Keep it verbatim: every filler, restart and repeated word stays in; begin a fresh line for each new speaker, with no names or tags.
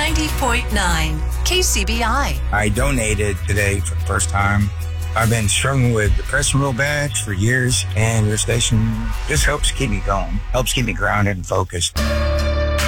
ninety point nine K C B I.
I donated today for the first time. I've been struggling with depression real bad for years, and your station just helps keep me going, helps keep me grounded and focused.